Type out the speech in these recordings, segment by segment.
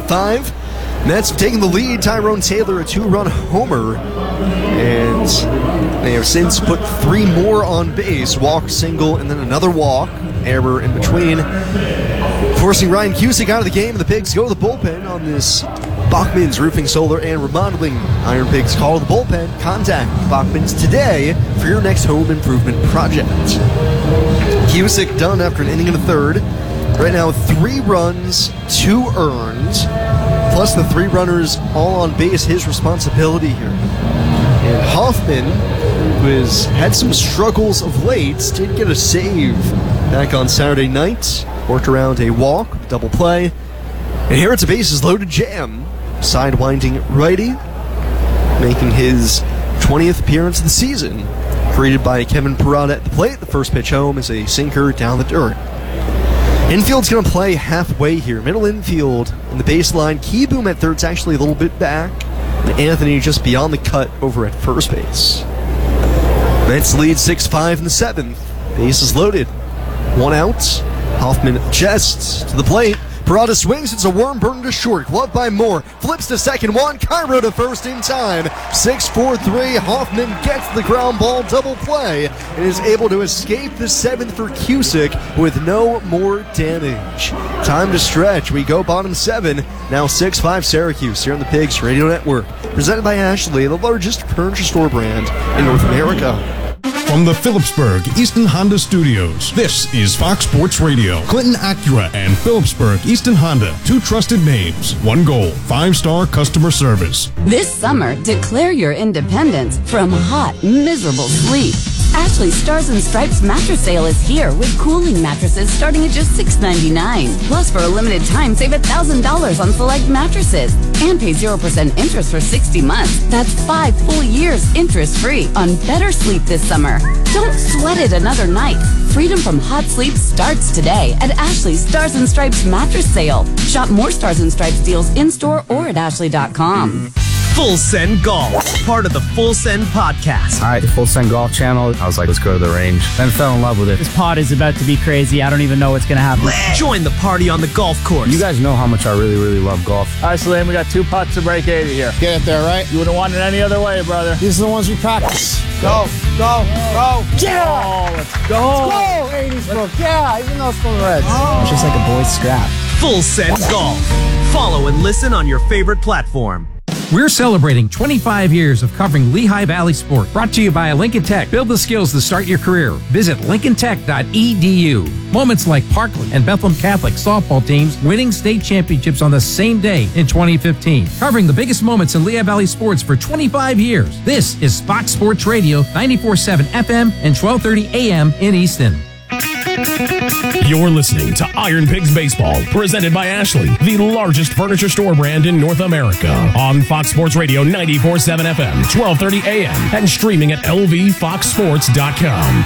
7-5. Mets have taken the lead. Tyrone Taylor, a 2-run homer. And they have since put 3 more on base. Walk, single, and then another walk. Error in between. Forcing Ryan Cusick out of the game, and the Pigs go to the bullpen on this Bachman's Roofing, Solar, and Remodeling Iron Pigs call to the bullpen. Contact Bachman's today for your next home improvement project. Cusick done after an inning and a third. Right now, 3 runs, 2 earned, plus the 3 runners all on base, his responsibility here. And Hoffman, who has had some struggles of late, did get a save back on Saturday night. Worked around a walk, double play. And here it's a bases loaded jam. Sidewinding righty, making his 20th appearance of the season. Greeted by Kevin Parada at the plate. The first pitch home is a sinker down the dirt. Infield's going to play halfway here. Middle infield in the baseline. Keyboom at third's actually a little bit back. And Anthony just beyond the cut over at first base. Mets lead 6-5 in the 7th. Bases loaded. 1 out. Hoffman adjusts to the plate. Parada swings. It's a worm burned to short. Gloved by Moore. Flips to second. Juan Cairo to first in time. 6-4-3. Hoffman gets the ground ball double play and is able to escape the 7th for Cusick with no more damage. Time to stretch. We go bottom 7. Now 6-5 Syracuse here on the Pigs Radio Network. Presented by Ashley, the largest furniture store brand in North America. From the Phillipsburg Easton Honda Studios, this is Fox Sports Radio. Clinton Acura and Phillipsburg Easton Honda, 2 trusted names, 1 goal, 5-star customer service. This summer, declare your independence from hot, miserable sleep. Ashley Stars and Stripes mattress sale is here with cooling mattresses starting at just $6.99. Plus, for a limited time, save $1,000 on select mattresses and pay 0% interest for 60 months. That's 5 full years interest-free on better sleep this summer. Don't sweat it another night. Freedom from hot sleep starts today at Ashley's Stars and Stripes mattress sale. Shop more Stars and Stripes deals in-store or at ashley.com. Full Send Golf, part of the Full Send podcast. All right, the Full Send Golf channel. I was like, let's go to the range. Then fell in love with it. This pod is about to be crazy. I don't even know what's going to happen. Join the party on the golf course. You guys know how much I really, really love golf. All right, Salim, we got 2 putts to break 80 here. Get it there, right? You wouldn't want it any other way, brother. These are the ones we practice. Go, go, go. Yeah! Oh, let's go. Let's go, 80s book. Yeah, even though it's from the Reds. Oh. It's just like a boys scrap. Full Send Golf. Follow and listen on your favorite platform. We're celebrating 25 years of covering Lehigh Valley sport. Brought to you by Lincoln Tech. Build the skills to start your career. Visit lincolntech.edu. Moments like Parkland and Bethlehem Catholic softball teams winning state championships on the same day in 2015. Covering the biggest moments in Lehigh Valley sports for 25 years. This is Fox Sports Radio, 94.7 FM and 1230 AM in Easton. You're listening to Iron Pigs Baseball, presented by Ashley, the largest furniture store brand in North America. On Fox Sports Radio 94.7 FM, 1230 AM, and streaming at lvfoxsports.com.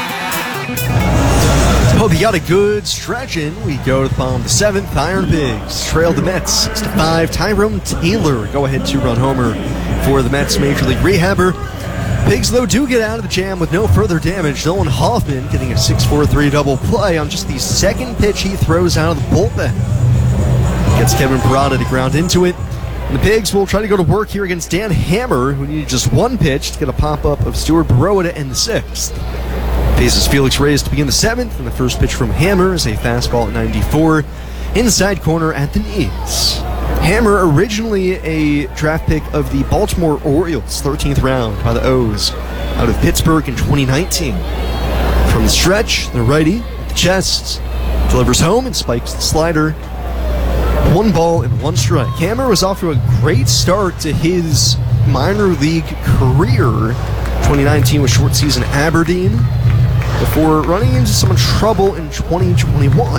Hope you got a good stretch in. We go to the bottom of the 7th. Iron Pigs trail the Mets 6-5. Tyrone Taylor, go-ahead 2-run homer for the Mets Major League rehabber. Pigs, though, do get out of the jam with no further damage. Dylan Hoffman getting a 6-4-3 double play on just the 2nd pitch he throws out of the bullpen. Gets Kevin Parada to ground into it. And the Pigs will try to go to work here against Dan Hammer, who needed just 1 pitch to get a pop-up of Stuart Baroa to end the 6th. Faces Felix Reyes to begin the 7th, and the first pitch from Hammer is a fastball at 94, inside corner at the knees. Hammer, originally a draft pick of the Baltimore Orioles, 13th round by the O's, out of Pittsburgh in 2019. From the stretch, the righty, at the chest, delivers home and spikes the slider. 1 ball and 1 strike. Hammer was off to a great start to his minor league career. 2019 was short season Aberdeen, before running into some trouble in 2021.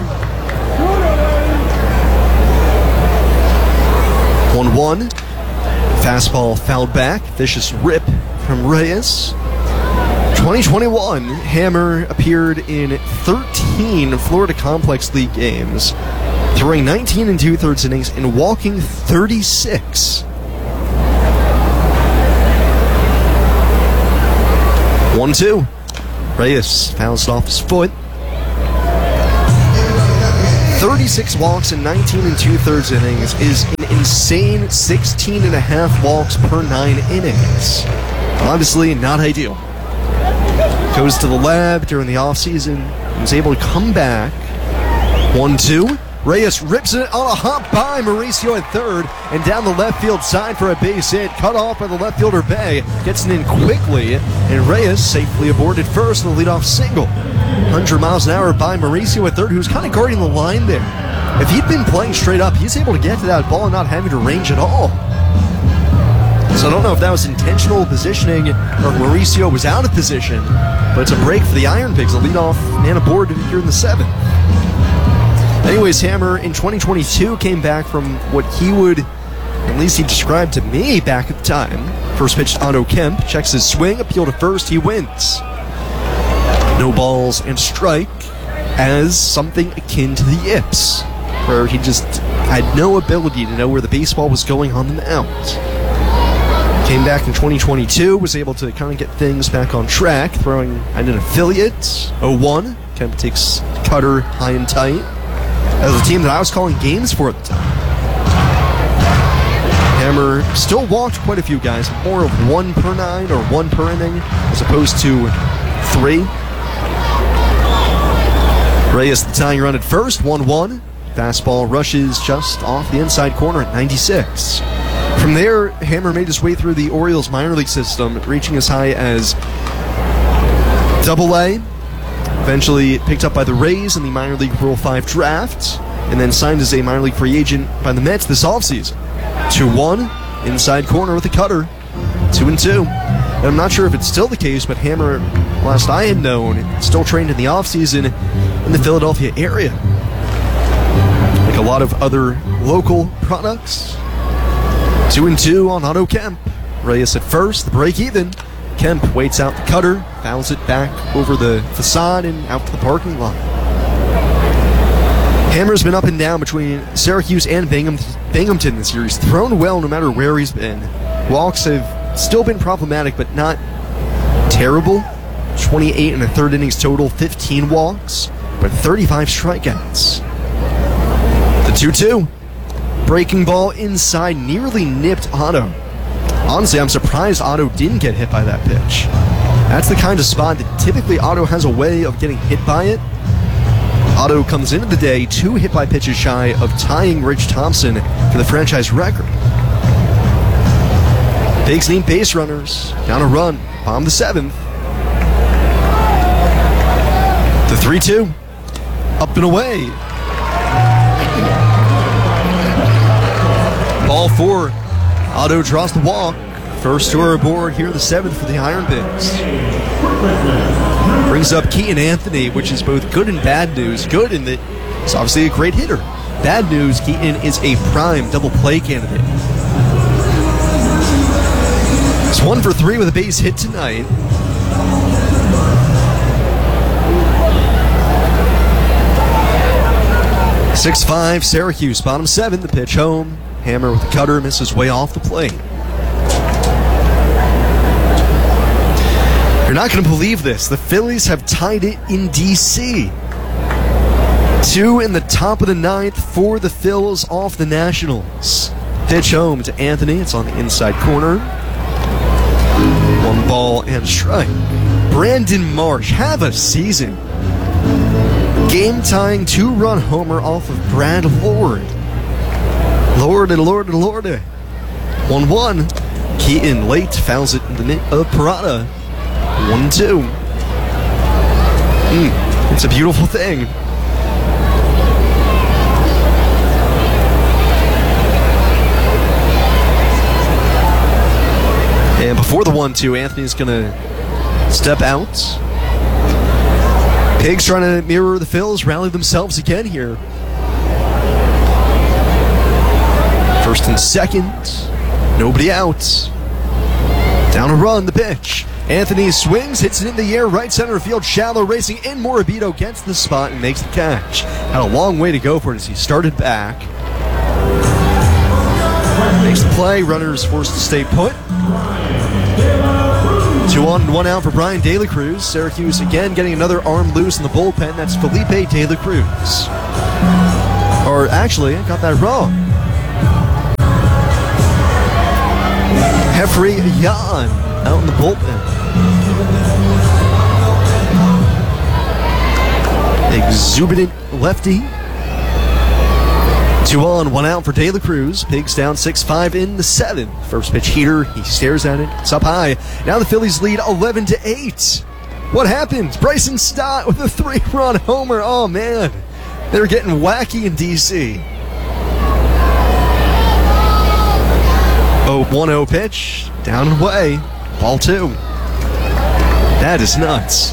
1-1. Fastball fouled back. Vicious rip from Reyes. 2021, Hammer appeared in 13 Florida Complex League games, throwing 19 2/3 innings and walking 36. 1-2. Reyes fouls off his foot. 36 walks in 19 2/3 innings is an insane 16.5 walks per 9 innings. Obviously, not ideal. Goes to the lab during the offseason and was able to come back. 1-2. Reyes rips it on a hop by Mauricio at third and down the left field side for a base hit. Cut off by the left fielder Bay. Gets it in quickly, and Reyes safely aboard at first in the leadoff single. 100 miles an hour by Mauricio at third, who's kind of guarding the line there. If he'd been playing straight up, he's able to get to that ball and not having to range at all. So I don't know if that was intentional positioning or if Mauricio was out of position, but it's a break for the Iron Pigs. A leadoff man aboard here in the 7th. Anyways, Hammer in 2022 came back from what he would, at least he described to me back at the time. First pitch to Otto Kemp, checks his swing, appeal to first, he wins. No balls and strike as something akin to the yips, where he just had no ability to know where the baseball was going on the mound. Came back in 2022, was able to kind of get things back on track, throwing at an affiliate, 0-1. Kemp takes cutter high and tight. That was a team that I was calling games for at the time. Hammer still walked quite a few guys, more of 1 per 9 or 1 per inning, as opposed to 3. Reyes the tying run at first, 1-1. Fastball rushes just off the inside corner at 96. From there, Hammer made his way through the Orioles minor league system, reaching as high as Double-A. Eventually picked up by the Rays in the minor league Rule 5 draft, and then signed as a minor league free agent by the Mets this offseason. 2-1, inside corner with a cutter, 2-2. And I'm not sure if it's still the case, but Hammer, last I had known, still trained in the offseason in the Philadelphia area. Like a lot of other local products. 2-2 on Otto Kemp. Reyes at first, the break even. Kemp waits out the cutter, fouls it back over the facade and out to the parking lot. Hammer's been up and down between Syracuse and Binghamton this year. He's thrown well no matter where he's been. Walks have still been problematic, but not terrible. 28 and a third innings total, 15 walks, but 35 strikeouts. The 2-2. Breaking ball inside, nearly nipped Otto. Honestly, I'm surprised Otto didn't get hit by that pitch. That's the kind of spot that typically Otto has a way of getting hit by it. Otto comes into the day 2 hit by pitches shy of tying Rich Thompson for the franchise record. Pigs need base runners. Down a run. Bottom the 7th. The 3-2. Up and away. Ball 4. Otto draws the walk. First scorer aboard here in the 7th for the Iron Pigs. Brings up Keaton Anthony, which is both good and bad news. Good in that he's obviously a great hitter. Bad news, Keaton is a prime double play candidate. He's 1 for 3 with a base hit tonight. .65 Syracuse, bottom 7, the pitch home. Hammer with the cutter, misses way off the plate. You're not going to believe this. The Phillies have tied it in D.C. 2 in the top of the 9th for the Phils off the Nationals. Pitch home to Anthony. It's on the inside corner. 1 ball and strike. Brandon Marsh, have a season. Game-tying 2-run homer off of Brad Lord. Lord. 1-1. Keaton late fouls it in the mitt of Parada. 1-2. It's a beautiful thing. And before the 1-2, Anthony's going to step out. Pigs trying to mirror the Phils, rally themselves again here. First and second, nobody out. Down a run, the pitch. Anthony swings, hits it in the air, right center field, shallow, racing in. Morabito gets the spot and makes the catch. Had a long way to go for it as he started back. Makes the play, runners forced to stay put. 2 on, 1 out for Brian De La Cruz. Syracuse again getting another arm loose in the bullpen. That's Felipe De La Cruz. Or actually, I got that wrong. Jeffrey Yan out in the bullpen. Exuberant lefty. 2 on, 1 out for De La Cruz. Pigs down 6-5 in the 7th. First pitch heater, he stares at it. It's up high. Now the Phillies lead 11-8. What happened? Bryson Stott with a 3-run homer. Oh, man. They're getting wacky in D.C. 1-0 pitch. Down and away. Ball 2. That is nuts.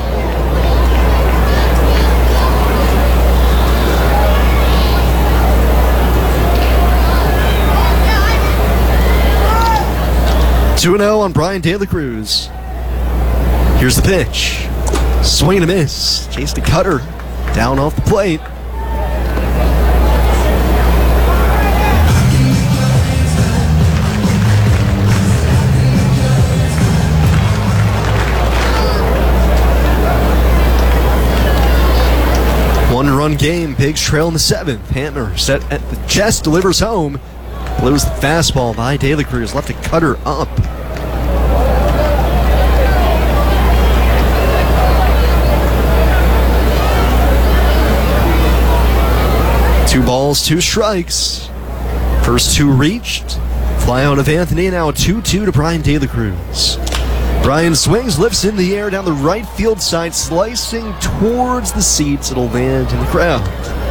Two 2-0 on Brian De La Cruz. Here's the pitch. Swing and a miss. Chase the cutter. Down off the plate. One-run game. Pigs trail in the 7th. Hantner set at the chest, delivers home. Blows the fastball by De La Cruz. Left a cutter up. Two balls, 2 strikes. First 2 reached. Fly out of Anthony. Now a 2-2 to Brian De La Cruz. Brian swings, lifts in the air down the right field side, slicing towards the seats. It'll land in the crowd.